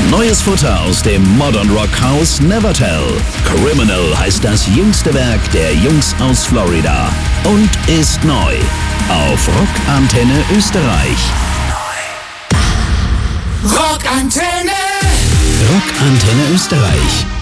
Neues Futter aus dem Modern Rock Haus Nevertell. Criminal heißt das jüngste Werk der Jungs aus Florida und ist neu auf Rockantenne Österreich. Rockantenne! Rockantenne Österreich.